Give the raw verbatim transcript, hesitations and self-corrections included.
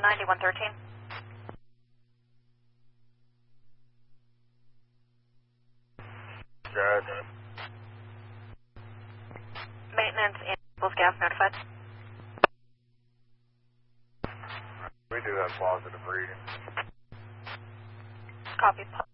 ninety-one thirteen. Good. Maintenance and Eagles gas notified. We do have positive reading. Copy.